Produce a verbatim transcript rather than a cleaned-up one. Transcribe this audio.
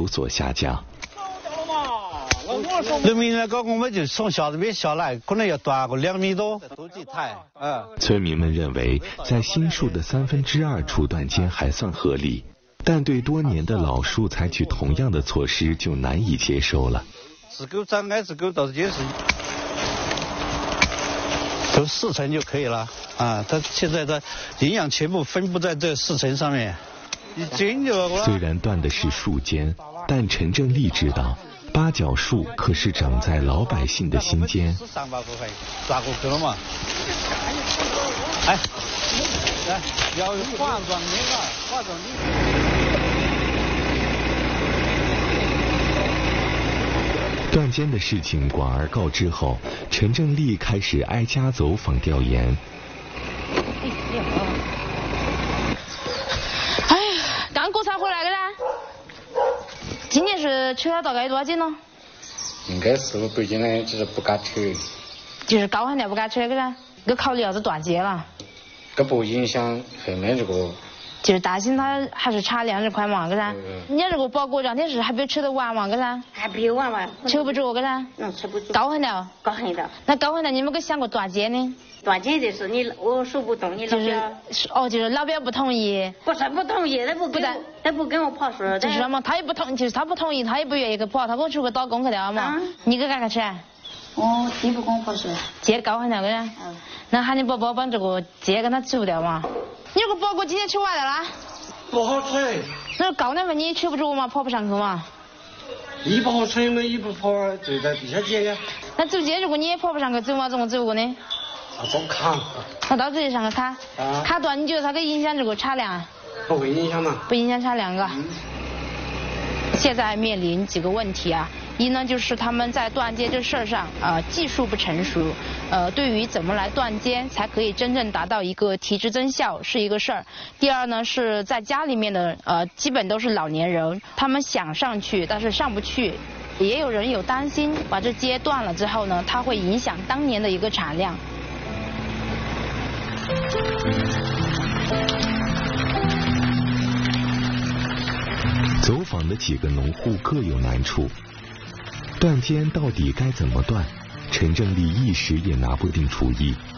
有所下降。 农民那个我们就从下这边下来，可能要断个两米多，都几台。嗯。 村民们认为，在新树的三分之二处断间还算合理，但对多年的老树采取同样的措施就难以接受了。 自狗长矮子狗到这是，都四层就可以了啊！它现在的营养全部分布在这四层上面，一斤就。 虽然断的是树尖，但陈正利知道。八角树可是长在老百姓的心间。 上把不会抓过去了嘛？哎，来，要化妆那个，化妆那个。断间的事情广而告之后，陈正利开始挨家走访调研。 哎呀，刚割草回来的啦。今年是扯了大概多少斤呢？ 应该是北京的，就是不敢扯。 就是高喊调不敢扯，给噻，给考虑要是断节了。 这不影响后面这个。 就是担心它还是产量这块嘛，给噻。你这个包过两天是还没扯得完嘛，给噻。 还没有完完。 扯不住，给噻。 嗯，扯不住。 高喊调。 高喊调。 那高喊调，你们给想过断节呢？ 断节就是你我手不动，你老表就是哦，就是老表不同意。 不是不同意，他不给我，他不跟我跑数。 就是嘛，他也不同，就是他不同意，他也不愿意去跑，他给我出个打工去了嘛。你给干干去？ 哦，你不跟我跑数。 接高喊调给噻。嗯。那喊你宝宝把这个节跟他除掉嘛。你这个包裹今天吃完了啦？ 不好扯。 那高那份你扯不住嘛，跑不上去嘛。 你不好扯嘛，你不跑就在地下接呀。 那走街如果你也跑不上去，走嘛怎么走过呢？ 啊，走卡。 那到这里上个卡， 啊、 卡断你觉得它会影响这个产量？ 不会影响嘛。 不影响产量嘎。嗯、现在面临几个问题啊，一呢就是他们在断间这事儿上啊、呃、技术不成熟，呃对于怎么来断间才可以真正达到一个提质增效是一个事儿。第二呢是在家里面的呃基本都是老年人，他们想上去但是上不去。也有人有担心，把这接断了之后呢，它会影响当年的一个产量。 走访的几个农户各有难处，断间到底该怎么断？陈正利一时也拿不定主意。